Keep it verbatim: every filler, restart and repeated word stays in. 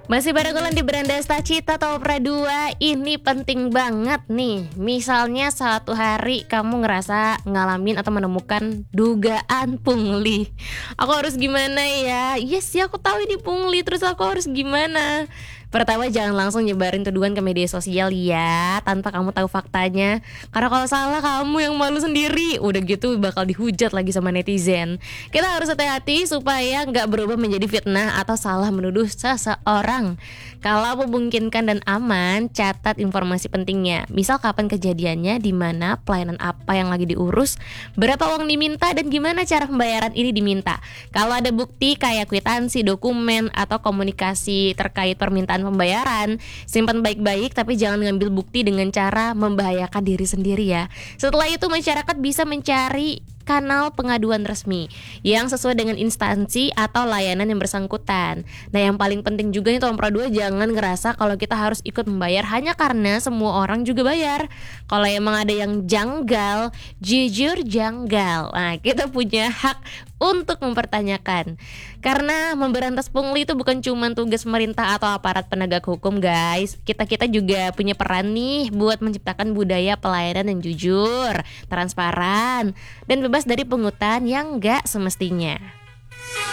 Masih barengan di Berandasta Cita Topra dua. Ini penting banget nih. Misalnya satu hari kamu ngerasa ngalamin atau menemukan dugaan pungli. Aku harus gimana ya? Yes ya, aku tahu ini pungli, terus aku harus gimana? Pertama, jangan langsung nyebarin tuduhan ke media sosial ya, tanpa kamu tahu faktanya. Karena kalau salah kamu yang malu sendiri. Udah gitu bakal dihujat lagi sama netizen. Kita harus hati-hati supaya nggak berubah menjadi fitnah atau salah menuduh seseorang. Kalau memungkinkan dan aman, catat informasi pentingnya. Misal kapan kejadiannya, di mana, pelayanan apa yang lagi diurus, berapa uang diminta, dan gimana cara pembayaran ini diminta. Kalau ada bukti kayak kwitansi, dokumen, atau komunikasi terkait permintaan pembayaran, simpan baik-baik, tapi jangan ngambil bukti dengan cara membahayakan diri sendiri ya. Setelah itu masyarakat bisa mencari kanal pengaduan resmi yang sesuai dengan instansi atau layanan yang bersangkutan. Nah, yang paling penting juga nih Topra dua, jangan ngerasa kalau kita harus ikut membayar hanya karena semua orang juga bayar. Kalau emang ada yang janggal, jujur janggal, nah kita punya hak untuk mempertanyakan. Karena memberantas pungli itu bukan cuma tugas pemerintah atau aparat penegak hukum guys. Kita-kita juga punya peran nih buat menciptakan budaya pelayanan yang jujur, transparan, dan bebas dari pungutan yang gak semestinya.